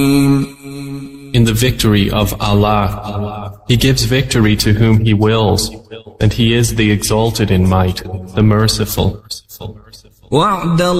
In the victory of Allah, He gives victory to whom He wills, and He is the exalted in might, the merciful.